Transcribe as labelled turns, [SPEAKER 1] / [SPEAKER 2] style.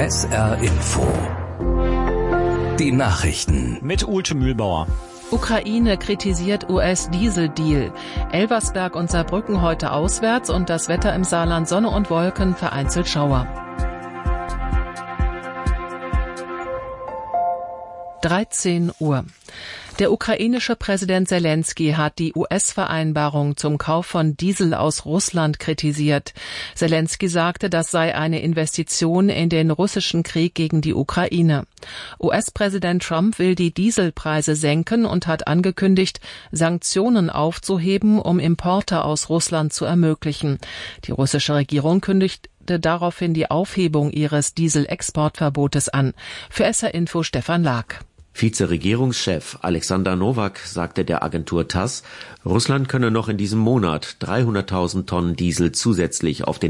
[SPEAKER 1] SR Info. Die Nachrichten.
[SPEAKER 2] Mit Ute Mühlbauer.
[SPEAKER 3] Ukraine kritisiert US-Diesel-Deal. Elversberg und Saarbrücken heute auswärts und das Wetter im Saarland Sonne und Wolken, vereinzelt Schauer. 13 Uhr. Der ukrainische Präsident Selenskyj hat die US-Vereinbarung zum Kauf von Diesel aus Russland kritisiert. Selenskyj sagte, das sei eine Investition in den russischen Krieg gegen die Ukraine. US-Präsident Trump will die Dieselpreise senken und hat angekündigt, Sanktionen aufzuheben, um Importe aus Russland zu ermöglichen. Die russische Regierung kündigte daraufhin die Aufhebung ihres Dieselexportverbotes an. Für SR Info Stefan Lag.
[SPEAKER 4] Vizeregierungschef Alexander Nowak sagte der Agentur TASS, Russland könne noch in diesem Monat 300.000 Tonnen Diesel zusätzlich auf den